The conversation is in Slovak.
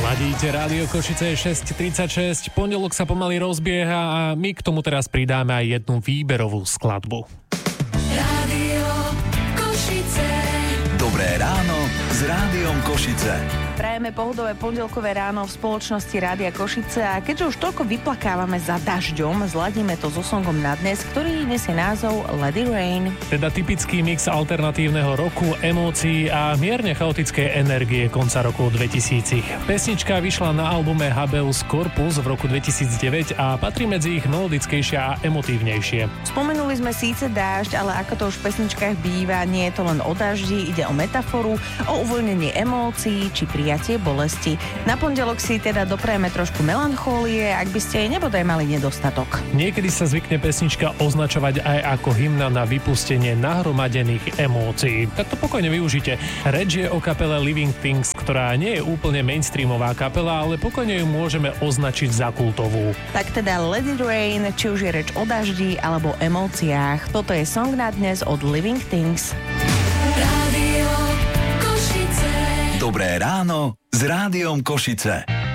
Ladíte Rádio Košice 6:36, pondelok sa pomaly rozbieha a my k tomu teraz pridáme aj jednu výberovú skladbu. Rádio Košice. Dobré ráno s Rádiom Košice. Prajeme pohodové pondelkové ráno v spoločnosti Rádia Košice a keďže už toľko vyplakávame za dažďom, zladíme to so songom na dnes, ktorý nesie názov Let It Rain. Teda typický mix alternatívneho roku, emócií a mierne chaotickej energie konca rokov 2000. Pesnička vyšla na albume Habeus Corpus v roku 2009 a patrí medzi ich melodickejšie a emotívnejšie. Spomenuli sme síce dážď, ale ako to už v pesničkách býva, nie je to len o daždi, ide o metaforu, o uvoľnenie emócií či prijatie bolesti. Na pondelok si teda doprajeme trošku melanchólie, ak by ste nebodaj mali nedostatok. Niekedy sa zvykne pesnička označovať aj ako hymna na vypustenie nahromadených emócií. Tak to pokojne využite. Reč je o kapele Living Things, ktorá nie je úplne mainstreamová kapela, ale pokojne ju môžeme označiť za kultovú. Tak teda Let It Rain, či už je reč o daždi alebo emóciách. Toto je song na dnes od Living Things. Rádio Košice. Dobré ráno s Rádiom Košice.